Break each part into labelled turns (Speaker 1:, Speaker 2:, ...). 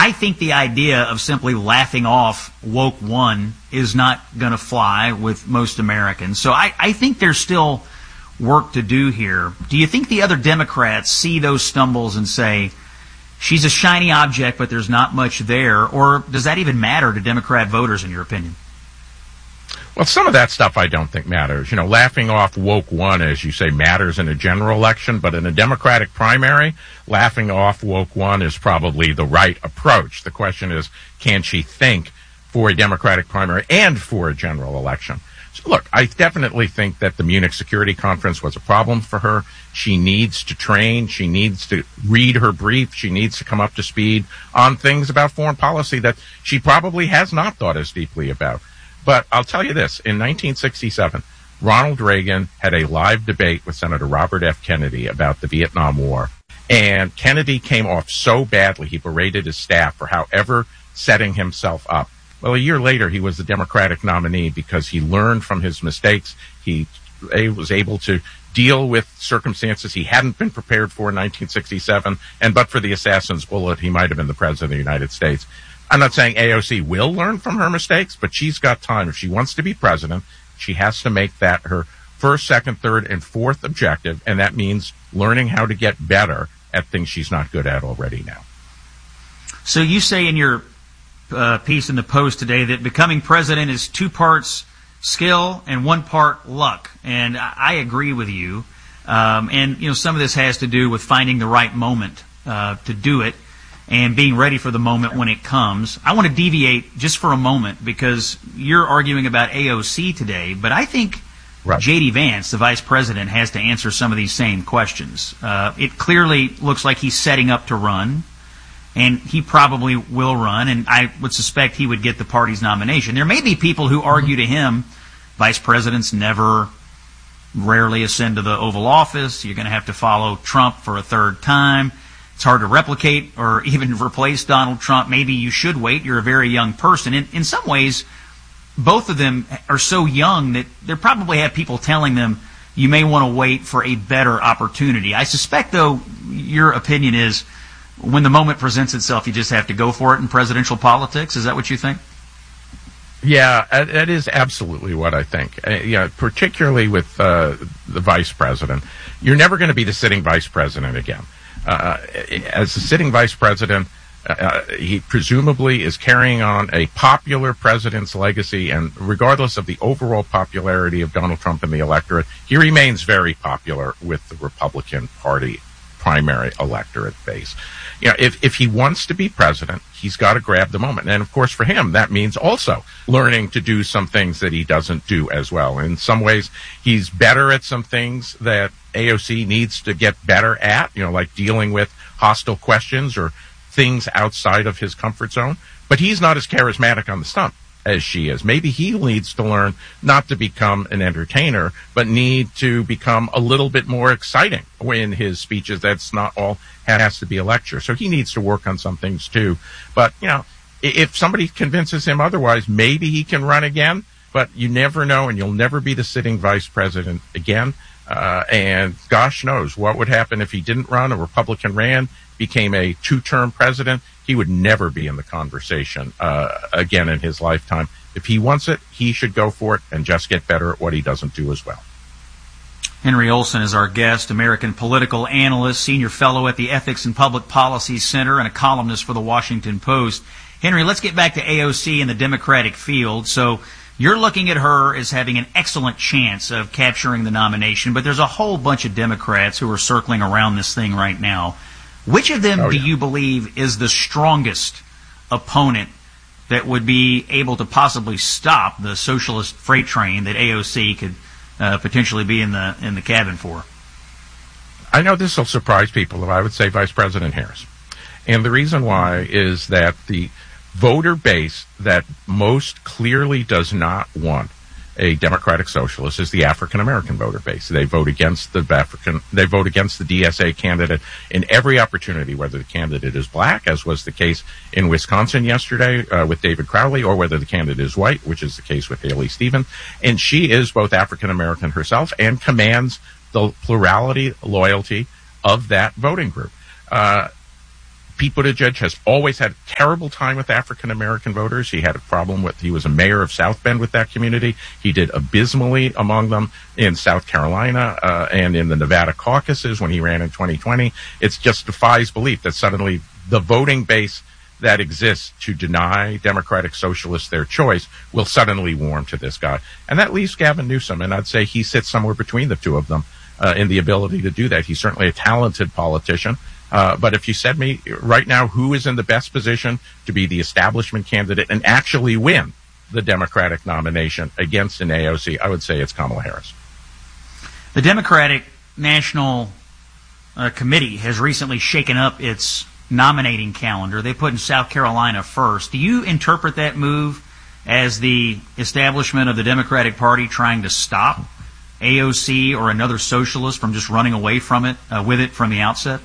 Speaker 1: I think the idea of simply laughing off woke one is not going to fly with most Americans. So I think there's still work to do here. Do you think the other Democrats see those stumbles and say, she's a shiny object, but there's not much there? Or does that even matter to Democrat voters, in your opinion?
Speaker 2: Well, some of that stuff I don't think matters. You know, laughing off woke one, as you say, matters in a general election, but in a Democratic primary, laughing off woke one is probably the right approach. The question is, can she think for a Democratic primary and for a general election? So look, I definitely think that the Munich Security Conference was a problem for her. She needs to train. She needs to read her brief. She needs to come up to speed on things about foreign policy that she probably has not thought as deeply about. But I'll tell you this, in 1967, Ronald Reagan had a live debate with Senator Robert F. Kennedy about the Vietnam War. And Kennedy came off so badly, he berated his staff for however setting himself up. Well, a year later, he was the Democratic nominee because he learned from his mistakes. He was able to deal with circumstances he hadn't been prepared for in 1967. And but for the assassin's bullet, he might have been the president of the United States. I'm not saying AOC will learn from her mistakes, but she's got time. If she wants to be president, she has to make that her first, second, third, and fourth objective, and that means learning how to get better at things she's not good at already now.
Speaker 1: So you say in your piece in the Post today that becoming president is 2 parts skill and 1 part luck, and I agree with you. And you know, some of this has to do with finding the right moment to do it, and being ready for the moment when it comes. I want to deviate just for a moment because you're arguing about AOC today, but I think J.D. Vance, the vice president, has to answer some of these same questions. It clearly looks like he's setting up to run, and he probably will run, and I would suspect he would get the party's nomination. There may be people who argue to him, vice presidents rarely ascend to the Oval Office. You're going to have to follow Trump for a third time. It's hard to replicate or even replace Donald Trump. Maybe you should wait. You're a very young person. In some ways, both of them are so young that they probably have people telling them you may want to wait for a better opportunity. I suspect, though, your opinion is when the moment presents itself, you just have to go for it in presidential politics. Is that what you think?
Speaker 2: Yeah, that is absolutely what I think. Particularly with the vice president. You're never going to be the sitting vice president again. As the sitting vice president, he presumably is carrying on a popular president's legacy, and regardless of the overall popularity of Donald Trump in the electorate, he remains very popular with the Republican Party primary electorate base. You know, if he wants to be president, he's got to grab the moment. And of course, for him, that means also learning to do some things that he doesn't do as well. In some ways, he's better at some things that AOC needs to get better at, like dealing with hostile questions or things outside of his comfort zone. But he's not as charismatic on the stump as she is. Maybe he needs to learn not to become an entertainer, but need to become a little bit more exciting in his speeches. That's not all has to be a lecture. So he needs to work on some things too. But, if somebody convinces him otherwise, maybe he can run again, but you never know, and you'll never be the sitting vice president again. And gosh knows what would happen if he didn't run, a Republican ran, became a 2-term president. He would never be in the conversation again in his lifetime. If he wants it, he should go for it and just get better at what he doesn't do as well.
Speaker 1: Henry Olsen is our guest, American political analyst, senior fellow at the Ethics and Public Policy Center, and a columnist for the Washington Post. Henry, let's get back to AOC in the Democratic field. So you're looking at her as having an excellent chance of capturing the nomination, but there's a whole bunch of Democrats who are circling around this thing right now. Which of them do you believe is the strongest opponent that would be able to possibly stop the socialist freight train that AOC could potentially be in the cabin for?
Speaker 2: I know this will surprise people, but I would say Vice President Harris. And the reason why is that the voter base that most clearly does not want a democratic socialist is the African American voter base. They vote against the DSA candidate in every opportunity, whether the candidate is black, as was the case in Wisconsin yesterday with David Crowley, or whether the candidate is white, which is the case with Haley Stevens. And she is both African American herself and commands the plurality loyalty of that voting group. Pete Buttigieg has always had a terrible time with African American voters. He had a problem with, he was a mayor of South Bend with that community. He did abysmally among them in South Carolina and in the Nevada caucuses when he ran in 2020. It just defies belief that suddenly the voting base that exists to deny Democratic Socialists their choice will suddenly warm to this guy. And that leaves Gavin Newsom, and I'd say he sits somewhere between the two of them in the ability to do that. He's certainly a talented politician. But if you said me right now who is in the best position to be the establishment candidate and actually win the Democratic nomination against an AOC, I would say it's Kamala Harris.
Speaker 1: The Democratic National Committee has recently shaken up its nominating calendar. They put in South Carolina first. Do you interpret that move as the establishment of the Democratic Party trying to stop AOC or another socialist from just running away from it with it from the outset?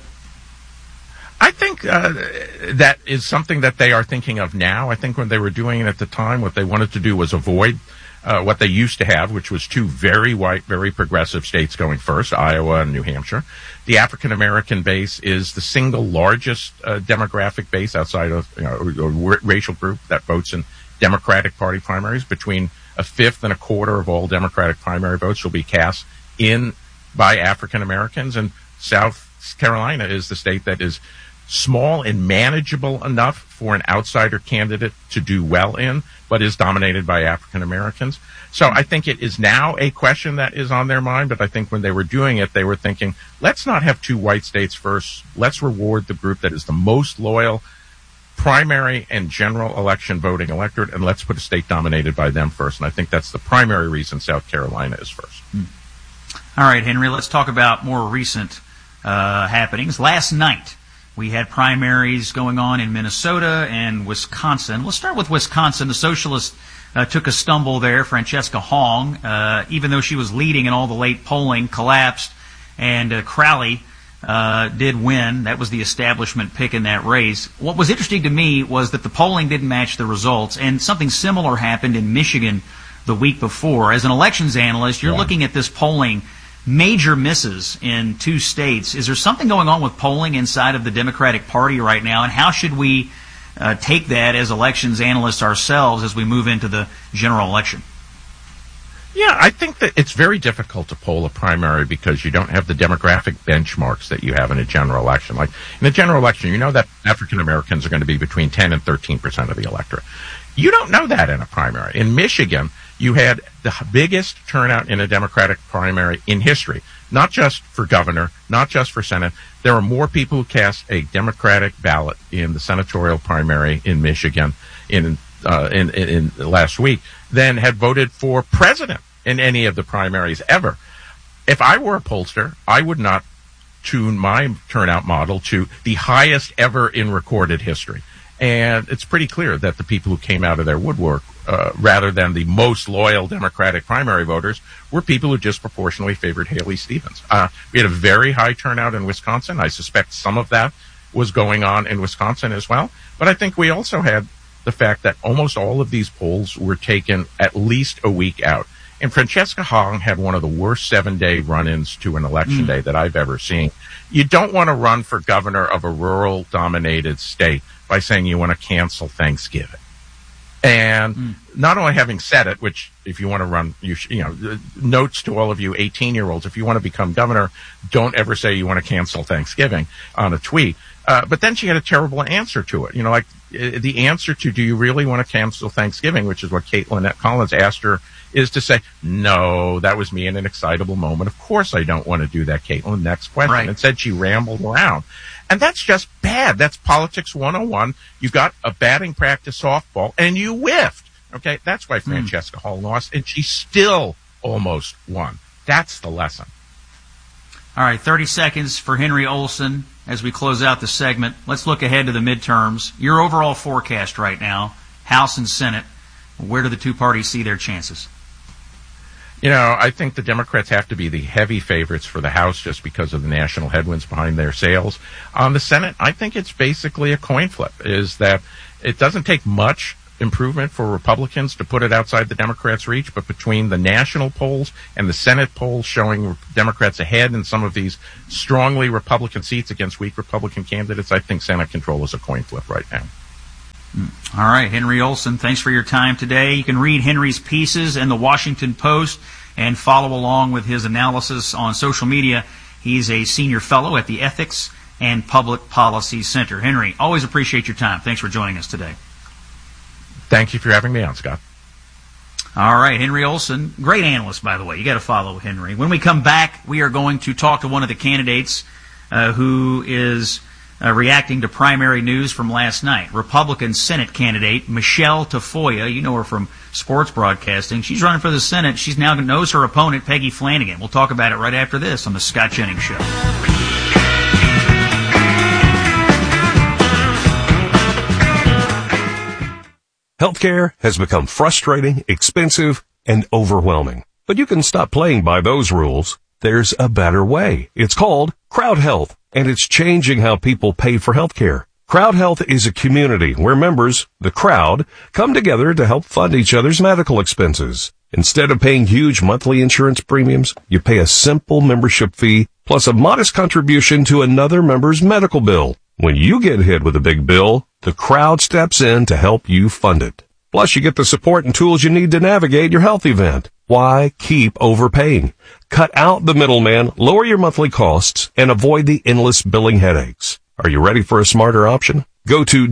Speaker 2: I think that is something that they are thinking of now. I think when they were doing it at the time, what they wanted to do was avoid what they used to have, which was two very white, very progressive states going first, Iowa and New Hampshire. The African-American base is the single largest demographic base outside of a racial group that votes in Democratic Party primaries. Between a fifth and a quarter of all Democratic primary votes will be cast in by African-Americans, and South Carolina is the state that is small and manageable enough for an outsider candidate to do well in, but is dominated by African Americans. So I think it is now a question that is on their mind, but I think when they were doing it, they were thinking, let's not have two white states first. Let's reward the group that is the most loyal primary and general election voting electorate, and let's put a state dominated by them first. And I think that's the primary reason South Carolina is first.
Speaker 1: All right, Henry, let's talk about more recent happenings. Last night, we had primaries going on in Minnesota and Wisconsin. Let's start with Wisconsin. The socialists took a stumble there. Francesca Hong, even though she was leading in all the late polling, collapsed, and Crowley did win. That was the establishment pick in that race. What was interesting to me was that the polling didn't match the results, and something similar happened in Michigan the week before. As an elections analyst, you're looking at this polling, major misses in two states. Is there something going on with polling inside of the Democratic Party right now, and how should we take that as elections analysts ourselves as we move into the general election?
Speaker 2: Yeah, I think that it's very difficult to poll a primary because you don't have the demographic benchmarks that you have in a general election. Like in a general election, you know that African Americans are going to be between 10 and 13% of the electorate. You don't know that in a primary. In Michigan, you had the biggest turnout in a Democratic primary in history, not just for governor, not just for Senate. There are more people who cast a Democratic ballot in the senatorial primary in Michigan in last week than had voted for president in any of the primaries ever. If I were a pollster, I would not tune my turnout model to the highest ever in recorded history. And it's pretty clear that the people who came out of their woodwork, rather than the most loyal Democratic primary voters, were people who disproportionately favored Haley Stevens. We had a very high turnout in Wisconsin. I suspect some of that was going on in Wisconsin as well. But I think we also had the fact that almost all of these polls were taken at least a week out. And Francesca Hong had one of the worst 7-day run-ins to an election day that I've ever seen. You don't want to run for governor of a rural-dominated state by saying you want to cancel Thanksgiving. And not only having said it, which if you want to run, notes to all of you 18-year-olds, if you want to become governor, don't ever say you want to cancel Thanksgiving on a tweet. But then she had a terrible answer to it. Like the answer to, do you really want to cancel Thanksgiving, which is what Kate Lynette Collins asked her, is to say, no, that was me in an excitable moment. Of course I don't want to do that, Caitlin. Next question. Right. Instead, she rambled around. And that's just bad. That's politics 101. You got a batting practice softball, and you whiffed. Okay? That's why Francesca Hall lost, and she still almost won. That's the lesson.
Speaker 1: All right, 30 seconds for Henry Olsen as we close out the segment. Let's look ahead to the midterms. Your overall forecast right now, House and Senate, where do the two parties see their chances?
Speaker 2: I think the Democrats have to be the heavy favorites for the House just because of the national headwinds behind their sails. On the Senate, I think it's basically a coin flip, is that it doesn't take much improvement for Republicans to put it outside the Democrats' reach, but between the national polls and the Senate polls showing Democrats ahead in some of these strongly Republican seats against weak Republican candidates, I think Senate control is a coin flip right now.
Speaker 1: All right, Henry Olsen, thanks for your time today. You can read Henry's pieces in the Washington Post and follow along with his analysis on social media. He's a senior fellow at the Ethics and Public Policy Center. Henry, always appreciate your time. Thanks for joining us today.
Speaker 2: Thank you for having me on, Scott.
Speaker 1: All right, Henry Olsen, great analyst, by the way. You got to follow Henry. When we come back, we are going to talk to one of the candidates who is reacting to primary news from last night. Republican Senate candidate Michelle Tafoya, you know her from sports broadcasting. She's running for the Senate. She now knows her opponent, Peggy Flanagan. We'll talk about it right after this on the Scott Jennings Show.
Speaker 3: Healthcare has become frustrating, expensive, and overwhelming. But you can stop playing by those rules. There's a better way. It's called Crowd Health, and it's changing how people pay for healthcare. Crowd Health is a community where members, the crowd, come together to help fund each other's medical expenses. Instead of paying huge monthly insurance premiums, you pay a simple membership fee plus a modest contribution to another member's medical bill. When you get hit with a big bill, the crowd steps in to help you fund it. Plus, you get the support and tools you need to navigate your health event. Why keep overpaying? Cut out the middleman, lower your monthly costs, and avoid the endless billing headaches. Are you ready for a smarter option? Go to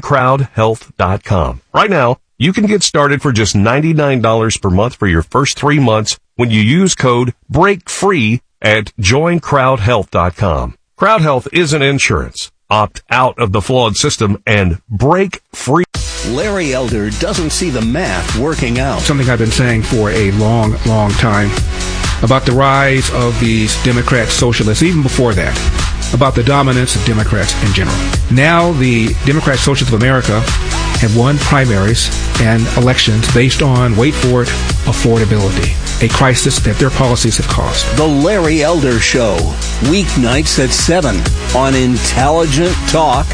Speaker 3: joincrowdhealth.com. Right now, you can get started for just $99 per month for your first 3 months when you use code BREAKFREE at joincrowdhealth.com. Crowd Health isn't insurance. Opt out of the flawed system and break free.
Speaker 4: Larry Elder doesn't see the math working out.
Speaker 5: Something I've been saying for a long time about the rise of these Democrat socialists, even before that, about the dominance of Democrats in general. Now the Democrat Socialists of America have won primaries and elections based on, wait for it, affordability, a crisis that their policies have caused.
Speaker 4: The Larry Elder Show, weeknights at 7 on Intelligent Talk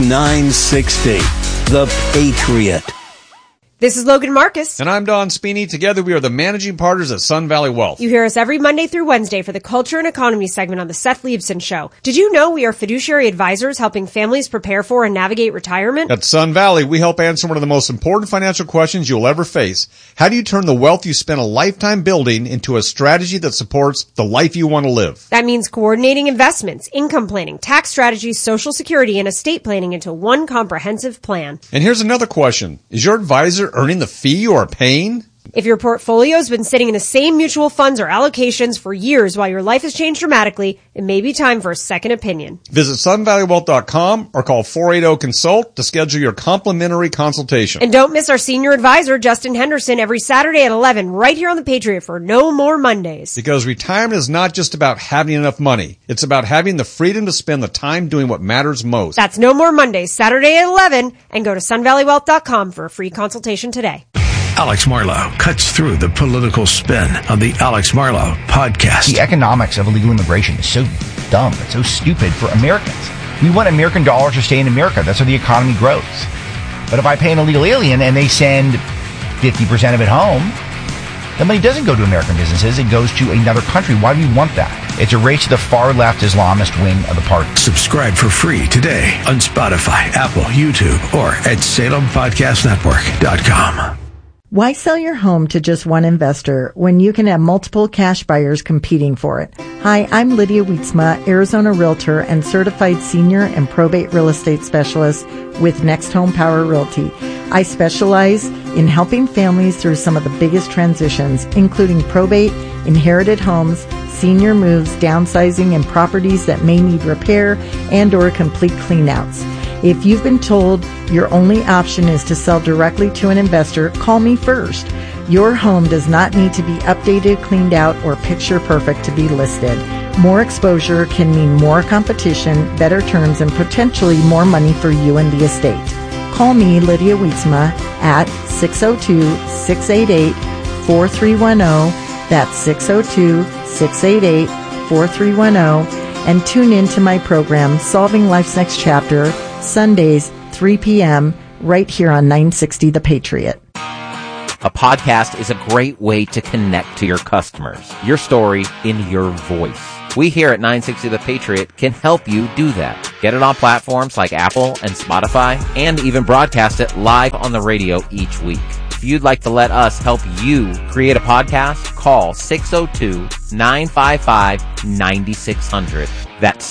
Speaker 4: 960. The Patriot.
Speaker 6: This is Logan Marcus.
Speaker 7: And I'm Don Spini. Together we are the managing partners at Sun Valley Wealth.
Speaker 6: You hear us every Monday through Wednesday for the Culture and Economy segment on the Seth Leibson Show. Did you know we are fiduciary advisors helping families prepare for and navigate retirement?
Speaker 7: At Sun Valley, we help answer one of the most important financial questions you'll ever face. How do you turn the wealth you spent a lifetime building into a strategy that supports the life you want to live?
Speaker 6: That means coordinating investments, income planning, tax strategies, Social Security, and estate planning into one comprehensive plan.
Speaker 7: And here's another question. Is your advisor earning the fee you are paying?
Speaker 6: If your portfolio's been sitting in the same mutual funds or allocations for years while your life has changed dramatically, it may be time for a second opinion.
Speaker 7: Visit sunvalleywealth.com or call 480-CONSULT to schedule your complimentary consultation.
Speaker 6: And don't miss our senior advisor, Justin Henderson, every Saturday at 11 right here on The Patriot for No More Mondays.
Speaker 7: Because retirement is not just about having enough money. It's about having the freedom to spend the time doing what matters most.
Speaker 6: That's No More Mondays, Saturday at 11, and go to sunvalleywealth.com for a free consultation today.
Speaker 8: Alex Marlow cuts through the political spin on the Alex Marlow podcast.
Speaker 9: The economics of illegal immigration is so dumb. It's so stupid for Americans. We want American dollars to stay in America. That's how the economy grows. But if I pay an illegal alien and they send 50% of it home, the money doesn't go to American businesses. It goes to another country. Why do we want that? It's a race to the far left Islamist wing of the party.
Speaker 8: Subscribe for free today on Spotify, Apple, YouTube, or at SalemPodcastNetwork.com.
Speaker 10: Why sell your home to just one investor when you can have multiple cash buyers competing for it? Hi, I'm Lydia Wietzma, Arizona Realtor and Certified Senior and Probate Real Estate Specialist with Next Home Power Realty. I specialize in helping families through some of the biggest transitions, including probate, inherited homes, senior moves, downsizing, and properties that may need repair and or complete cleanouts. If you've been told your only option is to sell directly to an investor, call me first. Your home does not need to be updated, cleaned out, or picture perfect to be listed. More exposure can mean more competition, better terms, and potentially more money for you and the estate. Call me, Lydia Wietzma, at 602-688-4310. That's 602-688-4310. And tune in to my program, Solving Life's Next Chapter, Sundays, 3 p.m., right here on 960 The Patriot.
Speaker 11: A podcast is a great way to connect to your customers. Your story in your voice. We here at 960 The Patriot can help you do that. Get it on platforms like Apple and Spotify, and even broadcast it live on the radio each week. If you'd like to let us help you create a podcast, call 602-955-9600. That's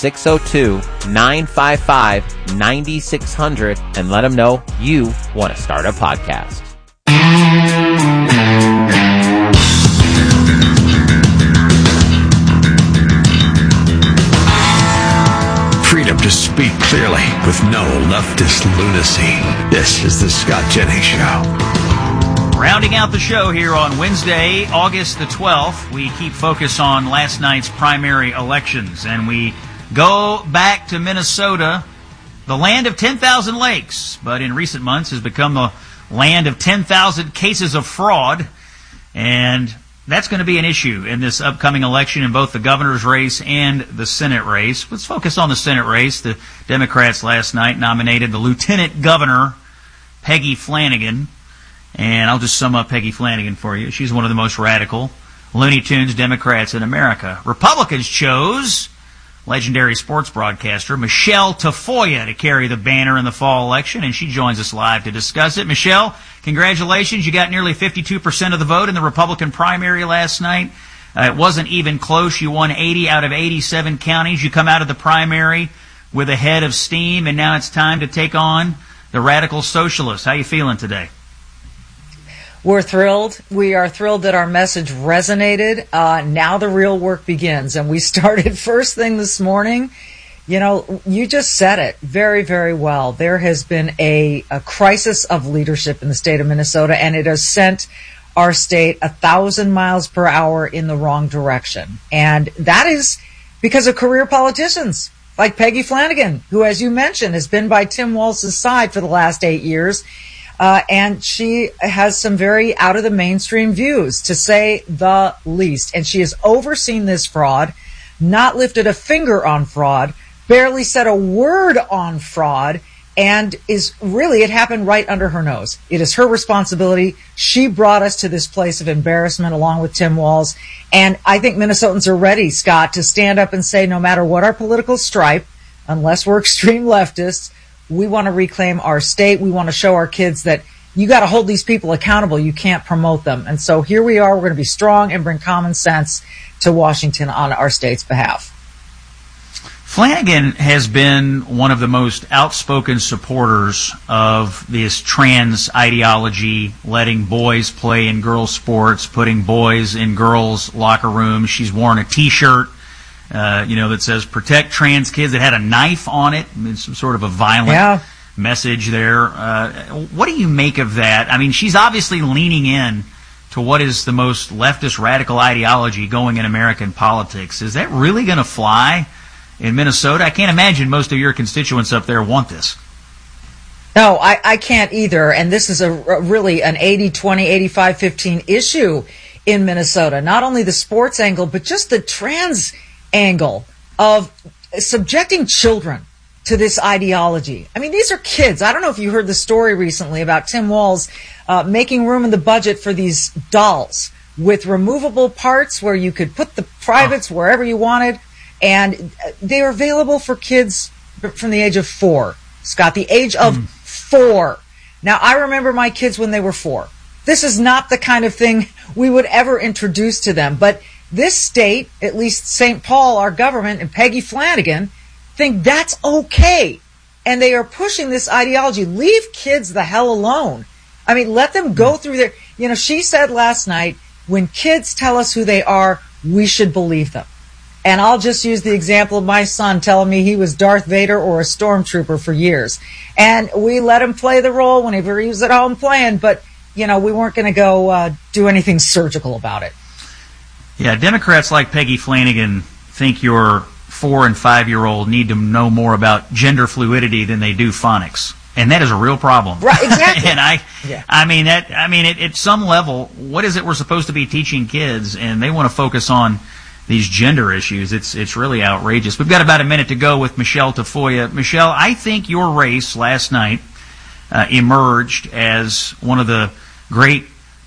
Speaker 11: 602-955-9600, and let them know you want to start a podcast.
Speaker 8: Freedom to speak clearly with no leftist lunacy. This is the Scott Jennings Show.
Speaker 1: Rounding out the show here on Wednesday, August the 12th, we keep focus on last night's primary elections, and we go back to Minnesota, the land of 10,000 lakes, but in recent months has become the land of 10,000 cases of fraud, and that's going to be an issue in this upcoming election in both the governor's race and the Senate race. Let's focus on the Senate race. The Democrats last night nominated the Lieutenant Governor, Peggy Flanagan. And I'll just sum up Peggy Flanagan for you. She's one of the most radical Looney Tunes Democrats in America. Republicans chose legendary sports broadcaster Michelle Tafoya to carry the banner in the fall election, and she joins us live to discuss it. Michelle, congratulations. You got nearly 52% of the vote in the Republican primary last night. It wasn't even close. You won 80 out of 87 counties. You come out of the primary with a head of steam, and now it's time to take on the radical socialists. How you feeling today?
Speaker 12: We're thrilled. We are thrilled that our message resonated. Now the real work begins. And we started first thing this morning. You know, you just said it very, very well. There has been a crisis of leadership in the state of Minnesota, and it has sent our state 1,000 miles per hour in the wrong direction. And that is because of career politicians like Peggy Flanagan, who, as you mentioned, has been by Tim Walz's side for the last 8 years. And she has some very out of the mainstream views, to say the least. And she has overseen this fraud, not lifted a finger on fraud, barely said a word on fraud, and is really, it happened right under her nose. It is her responsibility. She brought us to this place of embarrassment along with Tim Walz. And I think Minnesotans are ready, Scott, to stand up and say, no matter what our political stripe, unless we're extreme leftists, we want to reclaim our state. We want to show our kids that you got to hold these people accountable. You can't promote them. And so here we are. We're going to be strong and bring common sense to Washington on our state's behalf.
Speaker 1: Flanagan has been one of the most outspoken supporters of this trans ideology, letting boys play in girls' sports, putting boys in girls' locker rooms. She's worn a T-shirt that says "Protect Trans Kids." It had a knife on it. I mean, some sort of a violent message there. What do you make of that? I mean, she's obviously leaning in to what is the most leftist radical ideology going in American politics. Is that really going to fly in Minnesota? I can't imagine most of your constituents up there want this.
Speaker 12: No, I can't either. And this is really an 80-20, 85-15 issue in Minnesota. Not only the sports angle, but just the trans angle of subjecting children to this ideology. I mean, these are kids. I don't know if you heard the story recently about Tim Walz making room in the budget for these dolls with removable parts where you could put the privates wherever you wanted, and they are available for kids from the age of 4. Scott, the age of 4. Now, I remember my kids when they were 4. This is not the kind of thing we would ever introduce to them, but this state, at least St. Paul, our government, and Peggy Flanagan, think that's okay. And they are pushing this ideology. Leave kids the hell alone. I mean, let them go through their... You know, she said last night, when kids tell us who they are, we should believe them. And I'll just use the example of my son telling me he was Darth Vader or a stormtrooper for years. And we let him play the role whenever he was at home playing, but, you know, we weren't going to go do anything surgical about it.
Speaker 1: Yeah, Democrats like Peggy Flanagan think your 4- and 5-year-old need to know more about gender fluidity than they do phonics, and that is a real problem.
Speaker 12: Right, exactly.
Speaker 1: And I mean, at some level, what is it we're supposed to be teaching kids? And they want to focus on these gender issues. It's really outrageous. We've got about a minute to go with Michelle Tafoya. Michelle, I think your race last night emerged as one of the great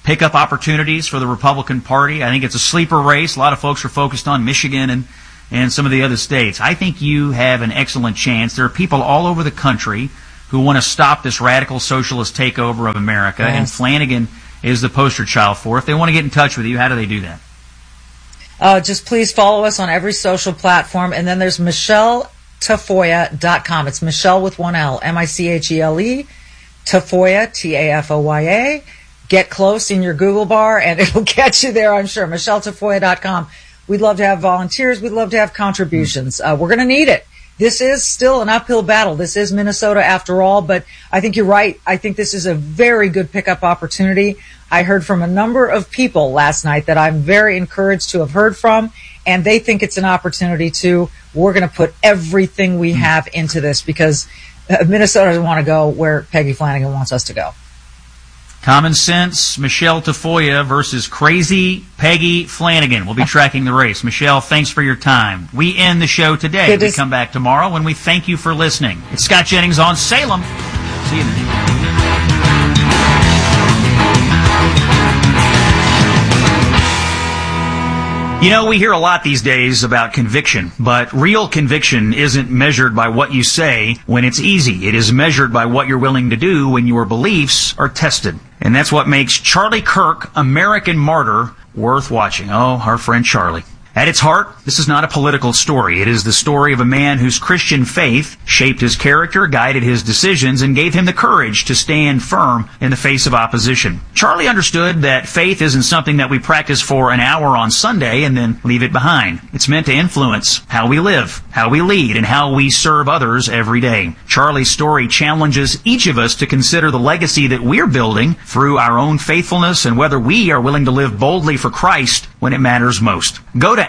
Speaker 1: pickup opportunities for the Republican Party. I think it's a sleeper race. A lot of folks are focused on Michigan and some of the other states. I think you have an excellent chance. There are people all over the country who want to stop this radical socialist takeover of America, and Flanagan is the poster child for it. If they want to get in touch with you, how do they do that?
Speaker 12: Just please follow us on every social platform. And then there's MichelleTafoya.com. It's Michelle with one L, Michele, Tafoya, Tafoya. Get close in your Google bar and it'll get you there, I'm sure. MichelleTafoya.com. We'd love to have volunteers. We'd love to have contributions. We're going to need it. This is still an uphill battle. This is Minnesota after all, but I think you're right. I think this is a very good pickup opportunity. I heard from a number of people last night that I'm very encouraged to have heard from, and they think it's an opportunity too. We're going to put everything we have into this because Minnesota doesn't want to go where Peggy Flanagan wants us to go.
Speaker 1: Common sense, Michelle Tafoya versus crazy Peggy Flanagan. We'll be tracking the race. Michelle, thanks for your time. We end the show today. We come back tomorrow when we thank you for listening. It's Scott Jennings on Salem. See you then. You know, we hear a lot these days about conviction, but real conviction isn't measured by what you say when it's easy. It is measured by what you're willing to do when your beliefs are tested. And that's what makes Charlie Kirk, American Martyr, worth watching. Oh, our friend Charlie. At its heart, this is not a political story. It is the story of a man whose Christian faith shaped his character, guided his decisions, and gave him the courage to stand firm in the face of opposition. Charlie understood that faith isn't something that we practice for an hour on Sunday and then leave it behind. It's meant to influence how we live, how we lead, and how we serve others every day. Charlie's story challenges each of us to consider the legacy that we're building through our own faithfulness and whether we are willing to live boldly for Christ when it matters most. Go to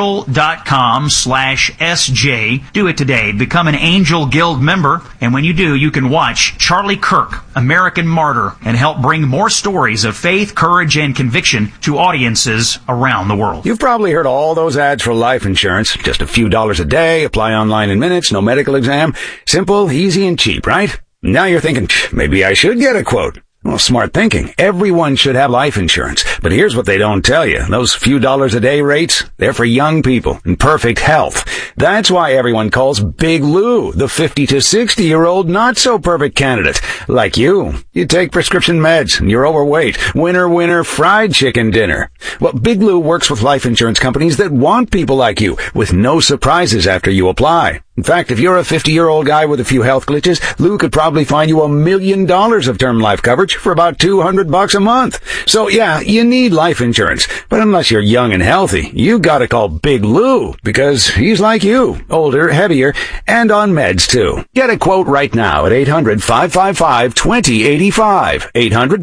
Speaker 1: angel.com/SJ. Do it today. Become an Angel Guild member. And when you do, you can watch Charlie Kirk, American Martyr, and help bring more stories of faith, courage, and conviction to audiences around the world.
Speaker 13: You've probably heard all those ads for life insurance. Just a few dollars a day, apply online in minutes, no medical exam. Simple, easy, and cheap, right? Now you're thinking, maybe I should get a quote. Well, smart thinking. Everyone should have life insurance. But here's what they don't tell you. Those few dollars a day rates, they're for young people in perfect health. That's why everyone calls Big Lou the 50 to 60-year-old not-so-perfect candidate. Like you. You take prescription meds and you're overweight. Winner, fried chicken dinner. Well, Big Lou works with life insurance companies that want people like you with no surprises after you apply. In fact, if you're a 50-year-old guy with a few health glitches, Lou could probably find you $1 million of term life coverage for about $200 a month. So yeah, you need life insurance. But unless you're young and healthy, you gotta call Big Lou because he's like you, older, heavier, and on meds too. Get a quote right now at 800-555-2085.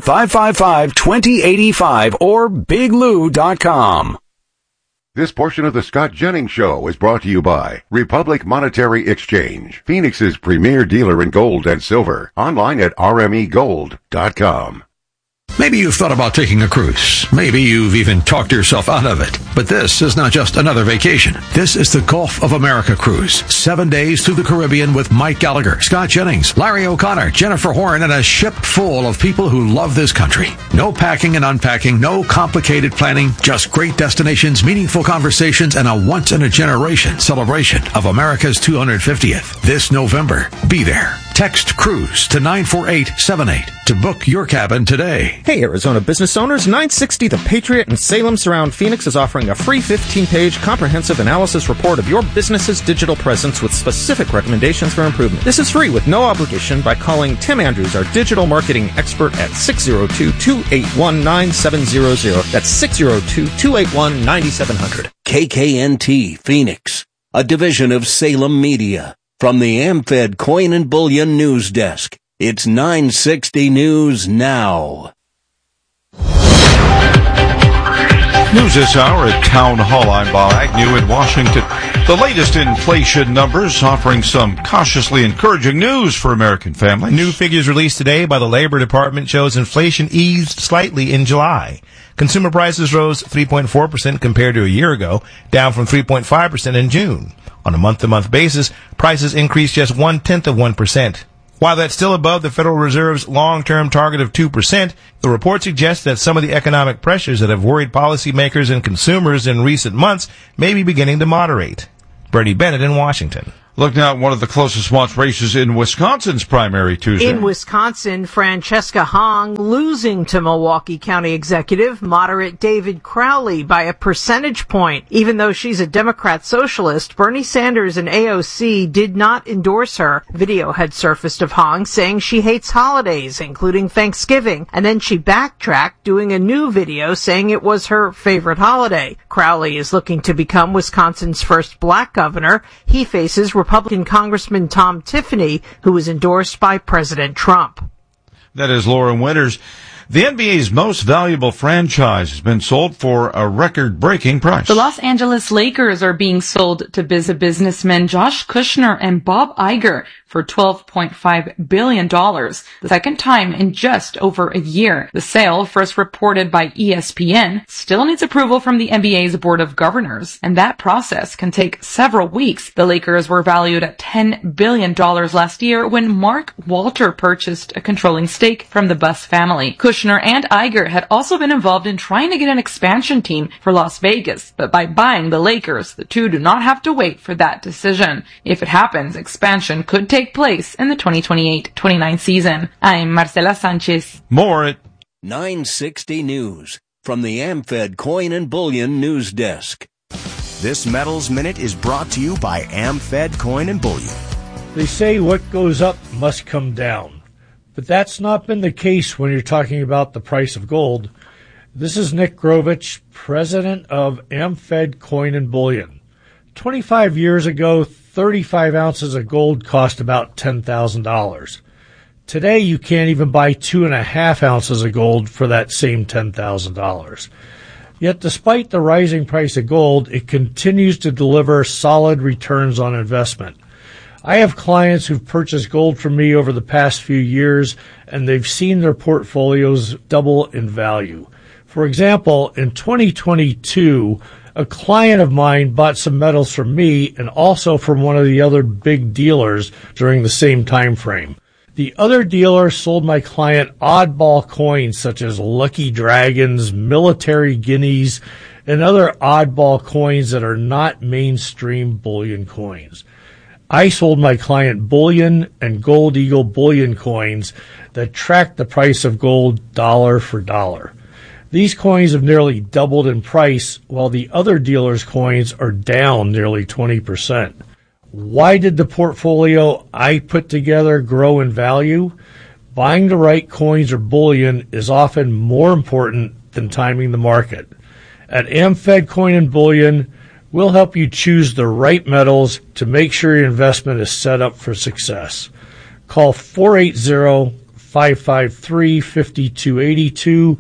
Speaker 13: 800-555-2085 or biglou.com.
Speaker 14: This portion of the Scott Jennings Show is brought to you by Republic Monetary Exchange, Phoenix's premier dealer in gold and silver. Online at rmegold.com.
Speaker 8: Maybe you've thought about taking a cruise. Maybe you've even talked yourself out of it. But this is not just another vacation. This is the Gulf of America cruise. 7 days through the Caribbean with Mike Gallagher, Scott Jennings, Larry O'Connor, Jennifer Horn, and a ship full of people who love this country. No packing and unpacking, no complicated planning, just great destinations, meaningful conversations, and a once-in-a-generation celebration of America's 250th. This November, be there. Text CRUISE to 94878 to book your cabin today.
Speaker 15: Hey, Arizona business owners, 960 The Patriot and Salem Surround Phoenix is offering a free 15-page comprehensive analysis report of your business's digital presence with specific recommendations for improvement. This is free with no obligation by calling Tim Andrews, our digital marketing expert, at 602-281-9700. That's 602-281-9700.
Speaker 4: KKNT Phoenix, a division of Salem Media. From the AmFed Coin and Bullion News Desk, it's 960 News Now.
Speaker 16: News this hour at Town Hall. I'm Bob Agnew in Washington. The latest inflation numbers offering some cautiously encouraging news for American families.
Speaker 17: New figures released today by the Labor Department shows inflation eased slightly in July. Consumer prices rose 3.4% compared to a year ago, down from 3.5% in June. On a month-to-month basis, prices increased just 0.1%. While that's still above the Federal Reserve's long-term target of 2%, the report suggests that some of the economic pressures that have worried policymakers and consumers in recent months may be beginning to moderate. Bernie Bennett in Washington.
Speaker 16: Look now at one of the closest watched races in Wisconsin's primary Tuesday.
Speaker 18: In Wisconsin, Francesca Hong losing to Milwaukee County Executive moderate David Crowley by a percentage point. Even though she's a Democrat socialist, Bernie Sanders and AOC did not endorse her. Video had surfaced of Hong saying she hates holidays, including Thanksgiving, and then she backtracked, doing a new video saying it was her favorite holiday. Crowley is looking to become Wisconsin's first black governor. He faces Republican Congressman Tom Tiffany, who was endorsed by President Trump.
Speaker 16: That is Laura Winters. The NBA's most valuable franchise has been sold for a record-breaking price.
Speaker 19: The Los Angeles Lakers are being sold to businessmen Josh Kushner and Bob Iger for $12.5 billion, the second time in just over a year. The sale, first reported by ESPN, still needs approval from the NBA's Board of Governors, and that process can take several weeks. The Lakers were valued at $10 billion last year when Mark Walter purchased a controlling stake from the Buss family. Kushner and Iger had also been involved in trying to get an expansion team for Las Vegas, but by buying the Lakers, the two do not have to wait for that decision. If it happens, expansion could take place in the 2028-29 season. I'm Marcela Sanchez.
Speaker 16: More at
Speaker 4: 960 News from the AmFed Coin and Bullion News Desk.
Speaker 20: This Metals Minute is brought to you by AmFed Coin and Bullion.
Speaker 21: They say what goes up must come down, but that's not been the case when you're talking about the price of gold. This is Nick Grovich, president of AmFed Coin and Bullion. 25 years ago, 35 ounces of gold cost about $10,000. Today, you can't even buy 2.5 ounces of gold for that same $10,000. Yet, despite the rising price of gold, it continues to deliver solid returns on investment. I have clients who've purchased gold from me over the past few years, and they've seen their portfolios double in value. For example, in 2022, a client of mine bought some metals from me and also from one of the other big dealers during the same time frame. The other dealer sold my client oddball coins such as Lucky Dragons, military guineas, and other oddball coins that are not mainstream bullion coins. I sold my client bullion and Gold Eagle bullion coins that track the price of gold dollar for dollar. These coins have nearly doubled in price, while the other dealer's coins are down nearly 20%. Why did the portfolio I put together grow in value? Buying the right coins or bullion is often more important than timing the market. At AmFed Coin and Bullion, we'll help you choose the right metals to make sure your investment is set up for success. Call 480-553-5282,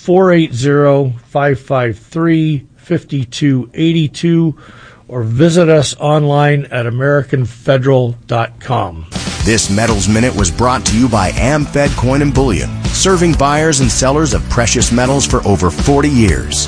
Speaker 21: 480-553-5282, or visit us online at AmericanFederal.com.
Speaker 20: This Metals Minute was brought to you by AmFed Coin and Bullion, serving buyers and sellers of precious metals for over 40 years.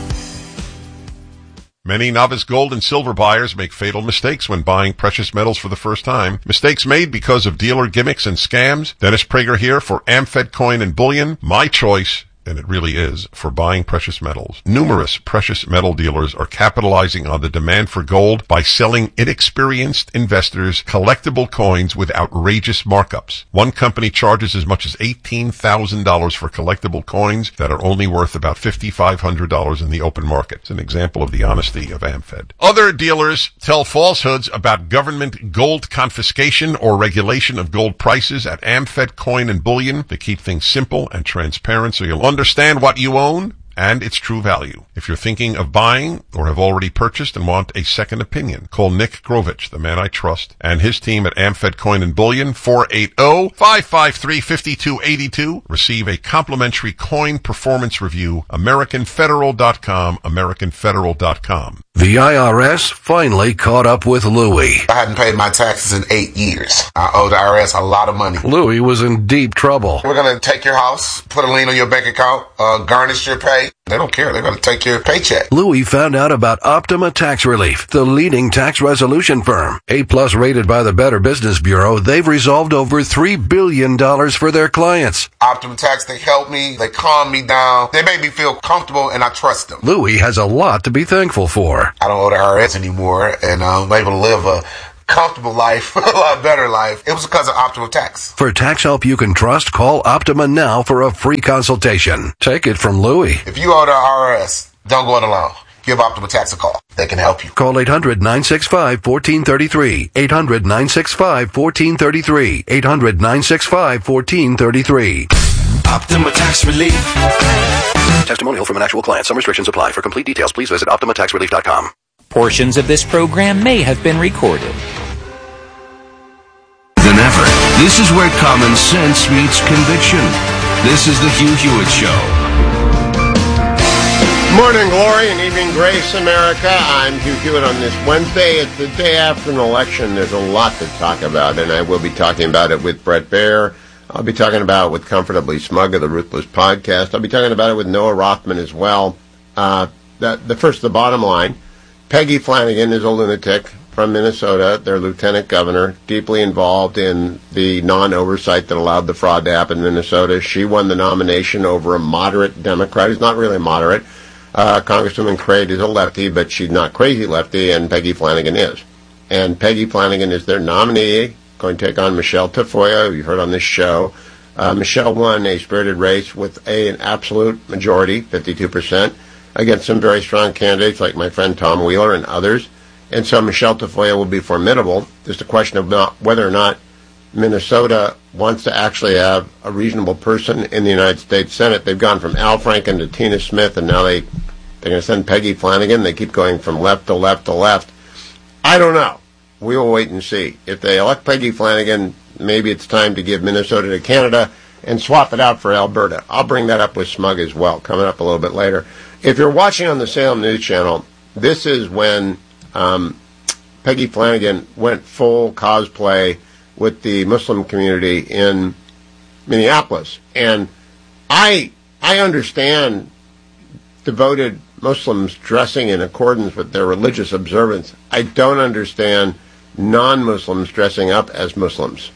Speaker 22: Many novice gold and silver buyers make fatal mistakes when buying precious metals for the first time. Mistakes made because of dealer gimmicks and scams. Dennis Prager here for AmFed Coin and Bullion. My choice, and it really is, for buying precious metals. Numerous precious metal dealers are capitalizing on the demand for gold by selling inexperienced investors collectible coins with outrageous markups. One company charges as much as $18,000 for collectible coins that are only worth about $5,500 in the open market. It's an example of the honesty of AmFed. Other dealers tell falsehoods about government gold confiscation or regulation of gold prices at AmFed Coin and Bullion. They keep things simple and transparent so you'll understand what you own and its true value. If you're thinking of buying or have already purchased and want a second opinion, call Nick Grovich, the man I trust, and his team at AmFed Coin and Bullion, 480-553-5282. Receive a complimentary coin performance review, AmericanFederal.com, AmericanFederal.com.
Speaker 8: The IRS finally caught up with Louie.
Speaker 23: I hadn't paid my taxes in 8 years. I owe the IRS a lot of money.
Speaker 8: Louie was in deep trouble.
Speaker 23: We're going to take your house, put a lien on your bank account, garnish your pay, day. They don't care. They're going to take your paycheck.
Speaker 4: Louis found out about Optima Tax Relief, the leading tax resolution firm. A-plus rated by the Better Business Bureau, they've resolved over $3 billion for their clients.
Speaker 23: Optima Tax, they help me. They calm me down. They make me feel comfortable, and I trust them.
Speaker 4: Louis has a lot to be thankful for.
Speaker 23: I don't owe the IRS anymore, and I'm able to live a comfortable life, a lot better life. It was because of Optima Tax.
Speaker 4: For tax help you can trust, call Optima now for a free consultation. Take it from Louis.
Speaker 23: If you owe the IRS, don't go it alone. Give Optima Tax a call. They can help you.
Speaker 4: Call 800-965-1433. 800-965-1433. 800-965-1433.
Speaker 2: Optima Tax Relief.
Speaker 4: Testimonial from an actual client. Some restrictions apply. For complete details, please visit OptimaTaxRelief.com.
Speaker 3: Portions of this program may have been recorded.
Speaker 2: Than ever. This is where common sense meets conviction. This is the Hugh Hewitt Show.
Speaker 5: Morning glory and evening grace, America. I'm Hugh Hewitt on this Wednesday. It's the day after an election. There's a lot to talk about, and I will be talking about it with Brett Baer. I'll be talking about it with Comfortably Smug of the Ruthless Podcast. I'll be talking about it with Noah Rothman as well. The bottom line. Peggy Flanagan is a lunatic from Minnesota, their lieutenant governor, deeply involved in the non-oversight that allowed the fraud to happen in Minnesota. She won the nomination over a moderate Democrat who's not really moderate. Congresswoman Craig is a lefty, but she's not crazy lefty, and Peggy Flanagan is. And Peggy Flanagan is their nominee, going to take on Michelle Tafoya, who you've heard on this show. Michelle won a spirited race with an absolute majority, 52%. Against some very strong candidates like my friend Tom Wheeler and others. And so Michelle Tafoya will be formidable. Just a question of whether or not Minnesota wants to actually have a reasonable person in the United States Senate. They've gone from Al Franken to Tina Smith, and now they're going to send Peggy Flanagan. They keep going from left to left to left. I don't know. We will wait and see. If they elect Peggy Flanagan, maybe it's time to give Minnesota to Canada and swap it out for Alberta. I'll bring that up with Smug as well, coming up a little bit later. If you're watching on the Salem News Channel, this is when Peggy Flanagan went full cosplay with the Muslim community in Minneapolis. And I understand devoted Muslims dressing in accordance with their religious observance. I don't understand non-Muslims dressing up as Muslims.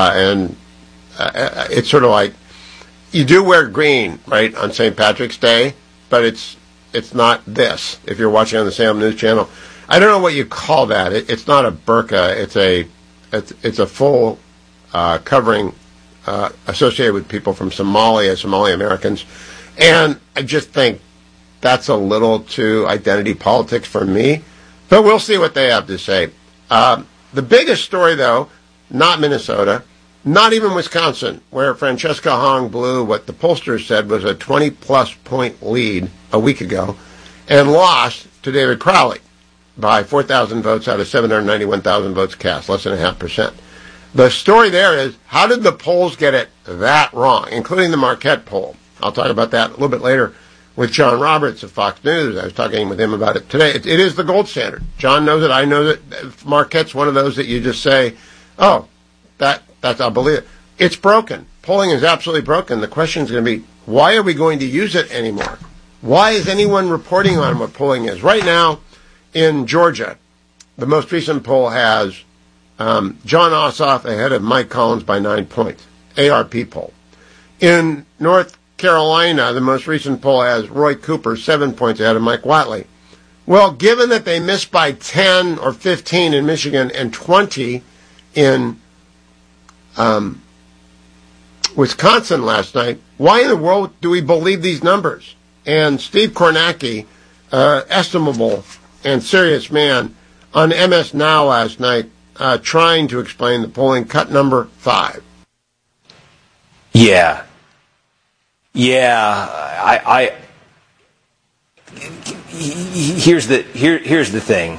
Speaker 5: It's sort of like, you do wear green, right, on St. Patrick's Day, but it's not this. If you're watching on the Salem News Channel, I don't know what you call that. It's not a burqa. It's a full covering associated with people from Somalia, Somali Americans, and I just think that's a little too identity politics for me. But we'll see what they have to say. The biggest story, though, not Minnesota. Not even Wisconsin, where Francesca Hong blew what the pollsters said was a 20-plus point lead a week ago and lost to David Crowley by 4,000 votes out of 791,000 votes cast, less than 0.5%. The story there is, how did the polls get it that wrong, including the Marquette poll? I'll talk about that a little bit later with John Roberts of Fox News. I was talking with him about it today. It is the gold standard. John knows it. I know that. Marquette's one of those that you just say, oh, I'll believe it. It's broken. Polling is absolutely broken. The question is going to be, why are we going to use it anymore? Why is anyone reporting on what polling is? Right now, in Georgia, the most recent poll has John Ossoff ahead of Mike Collins by 9 points. ARP poll. In North Carolina, the most recent poll has Roy Cooper 7 points ahead of Mike Whatley. Well, given that they missed by 10 or 15 in Michigan and 20 in Wisconsin last night, why in the world do we believe these numbers? And Steve Kornacki, estimable and serious man, on MS Now last night, trying to explain the polling, cut number 5.
Speaker 24: Yeah. Here's the thing.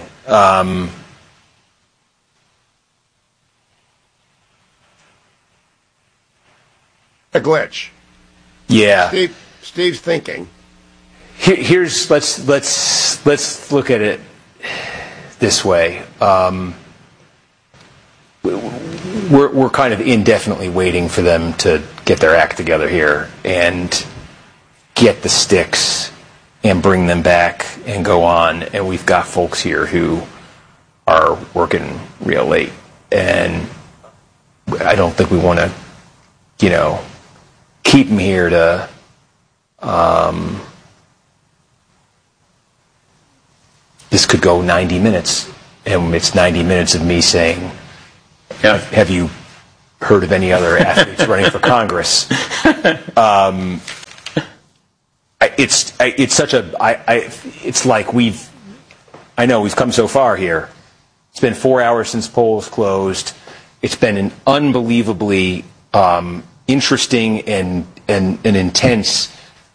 Speaker 5: A glitch.
Speaker 24: Yeah.
Speaker 5: Steve's thinking.
Speaker 24: Let's look at it this way. We're kind of indefinitely waiting for them to get their act together here and get the sticks and bring them back and go on. And we've got folks here who are working real late. And I don't think we want to, keep them here to, this could go 90 minutes. And it's 90 minutes of me saying, have you heard of any other athletes running for Congress? It's like we've come so far here. It's been 4 hours since polls closed. It's been an unbelievably interesting and intense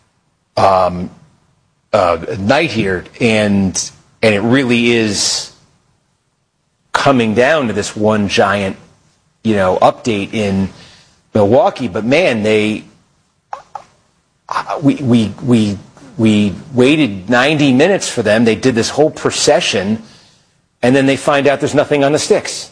Speaker 24: night here, and it really is coming down to this one giant, update in Milwaukee. But man, we waited 90 minutes for them. They did this whole procession, and then they find out there's nothing on the sticks.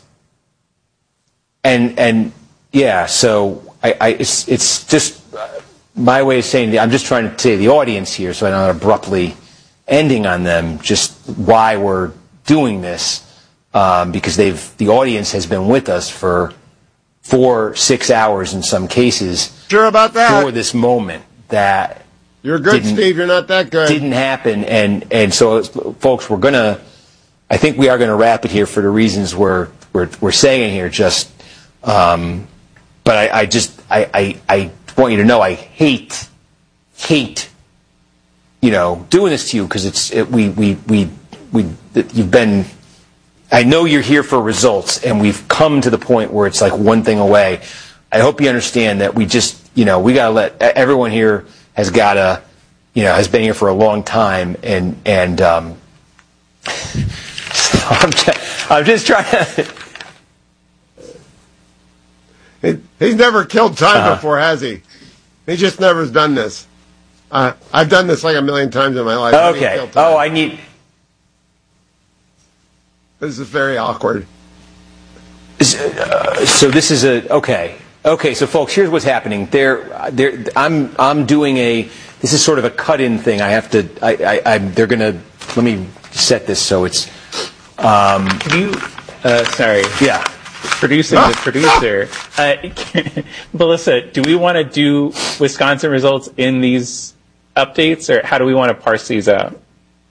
Speaker 24: And yeah, so it's just my way of saying, I'm just trying to say to the audience here, so I'm not abruptly ending on them, just why we're doing this, because the audience has been with us for 4-6 hours in some cases.
Speaker 5: Sure about that.
Speaker 12: For this moment that
Speaker 5: you're good, Steve. You're not that good.
Speaker 12: Didn't happen, and so folks, I think we are gonna wrap it here for the reasons we're saying here. Just, but I want you to know I hate, doing this to you, because you've been. I know you're here for results, and we've come to the point where it's like one thing away. I hope you understand that we just, we got to let everyone here has been here for a long time, and I'm just trying to.
Speaker 5: He's never killed time before, has he? He just never has done this. I've done this like a million times in my life.
Speaker 12: Okay.
Speaker 5: This is very awkward.
Speaker 12: So this is okay. So folks, here's what's happening. I'm doing this is sort of a cut-in thing. They're gonna, let me set this so it's,
Speaker 6: sorry.
Speaker 12: Yeah.
Speaker 6: Producing the producer. Melissa, do we want to do Wisconsin results in these updates, or how do we want to parse these out?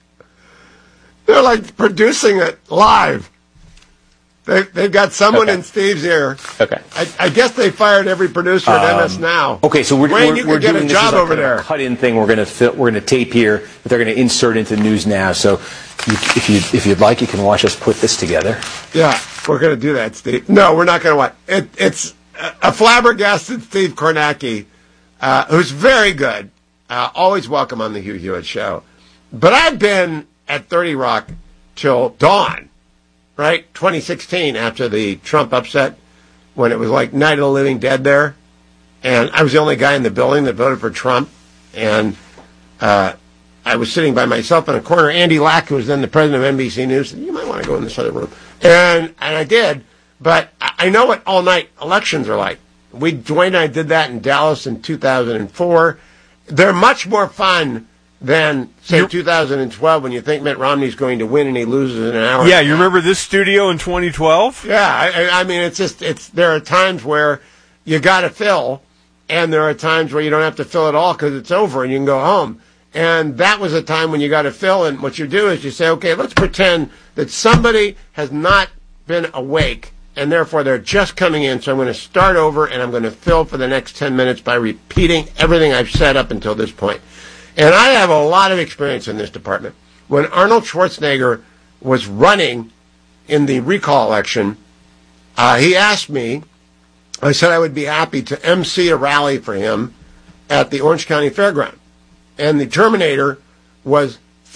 Speaker 5: They're like producing it live. They've got someone in Steve's ear.
Speaker 6: Okay.
Speaker 5: I guess they fired every producer at MS Now.
Speaker 12: Okay, so we're
Speaker 5: doing
Speaker 12: doing
Speaker 5: a job over there.
Speaker 12: Cut-in thing. We're gonna tape here that they're gonna insert into News Now. So if you'd like, you can watch us put this together.
Speaker 5: Yeah, we're gonna do that, Steve. No, we're not gonna watch. It's a flabbergasted Steve Kornacki, who's very good. Always welcome on the Hugh Hewitt Show. But I've been at 30 Rock till dawn, right? 2016, after the Trump upset, when it was like Night of the Living Dead there. And I was the only guy in the building that voted for Trump. And I was sitting by myself in a corner. Andy Lack, who was then the president of NBC News, said, you might want to go in this other room. And I did. But I know what all-night elections are like. Dwayne and I did that in Dallas in 2004. They're much more fun than, say, 2012, when you think Mitt Romney's going to win and he loses in an hour.
Speaker 7: Yeah, you remember this studio in 2012?
Speaker 5: Yeah, I mean, there are times where you got to fill, and there are times where you don't have to fill at all because it's over and you can go home. And that was a time when you got to fill, and what you do is you say, okay, let's pretend that somebody has not been awake, and therefore they're just coming in, so I'm going to start over, and I'm going to fill for the next 10 minutes by repeating everything I've said up until this point. And I have a lot of experience in this department. When Arnold Schwarzenegger was running in the recall election, he asked me, I said I would be happy to MC a rally for him at the Orange County Fairground. And the Terminator was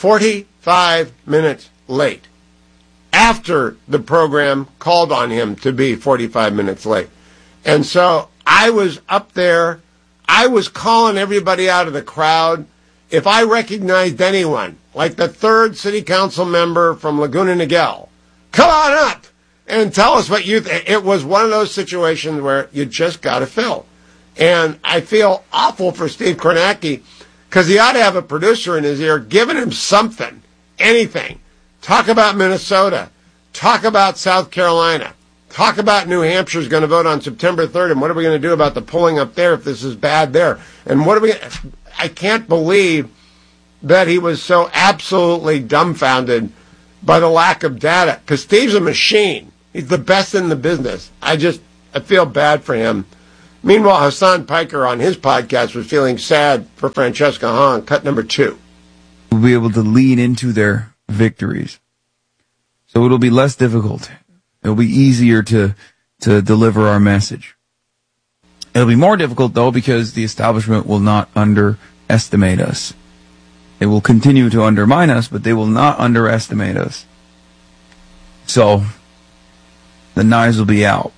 Speaker 5: 45 minutes late, after the program called on him to be 45 minutes late. And so I was up there, I was calling everybody out of the crowd. If I recognized anyone, like the third city council member from Laguna Niguel, come on up and tell us what you think. It was one of those situations where you just got to fill. And I feel awful for Steve Kornacki, Because he ought to have a producer in his ear giving him something, anything. Talk about Minnesota. Talk about South Carolina. Talk about New Hampshire's going to vote on September 3rd, and what are we going to do about the polling up there if this is bad there? And what are we... I can't believe that he was so absolutely dumbfounded by the lack of data. Because Steve's a machine. He's the best in the business. I feel bad for him. Meanwhile, Hassan Piker on his podcast was feeling sad for Francesca Hong, cut number 2.
Speaker 1: We'll be able to lean into their victories. So it'll be less difficult. It'll be easier to deliver our message. It'll be more difficult, though, because the establishment will not underestimate us. They will continue to undermine us, but they will not underestimate us. So, the knives will be out.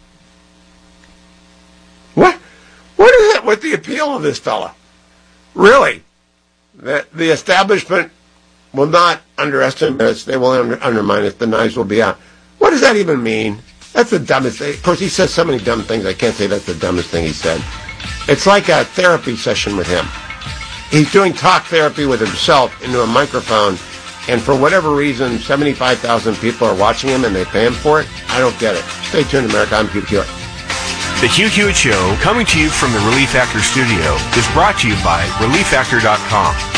Speaker 5: What is it with the appeal of this fella? Really? The establishment will not underestimate us. They will undermine us. The knives will be out. What does that even mean? That's the dumbest thing. Of course, he says so many dumb things. I can't say that's the dumbest thing he said. It's like a therapy session with him. He's doing talk therapy with himself into a microphone, and for whatever reason, 75,000 people are watching him and they pay him for it. I don't get it. Stay tuned, America. I'm Hugh Hewitt.
Speaker 2: The Hugh Hewitt Show, coming to you from the Relief Factor studio, is brought to you by ReliefFactor.com.